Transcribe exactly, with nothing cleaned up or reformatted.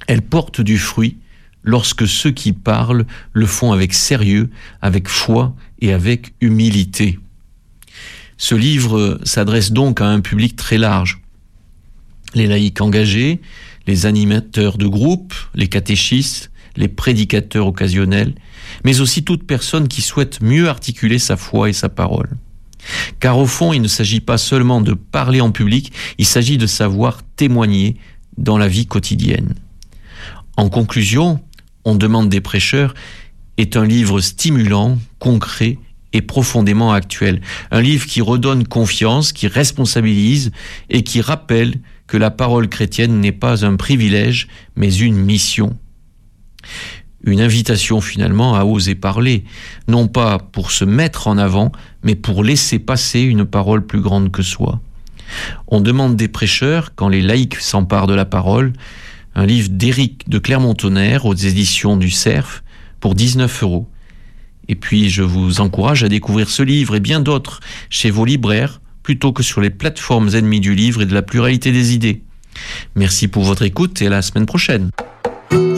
Elle porte du fruit lorsque ceux qui parlent le font avec sérieux, avec foi et avec humilité. Ce livre s'adresse donc à un public très large. Les laïcs engagés, les animateurs de groupe, les catéchistes, les prédicateurs occasionnels, mais aussi toute personne qui souhaite mieux articuler sa foi et sa parole. Car au fond, il ne s'agit pas seulement de parler en public, il s'agit de savoir témoigner dans la vie quotidienne. En conclusion, On demande des prêcheurs est un livre stimulant, concret et profondément actuel. Un livre qui redonne confiance, qui responsabilise et qui rappelle que la parole chrétienne n'est pas un privilège, mais une mission. Une invitation finalement à oser parler, non pas pour se mettre en avant, mais pour laisser passer une parole plus grande que soi. On demande des prêcheurs, quand les laïcs s'emparent de la parole, un livre d'Éric de Clermont-Tonnerre aux éditions du Cerf pour dix-neuf euros. Et puis je vous encourage à découvrir ce livre et bien d'autres chez vos libraires, plutôt que sur les plateformes ennemies du livre et de la pluralité des idées. Merci pour votre écoute et à la semaine prochaine.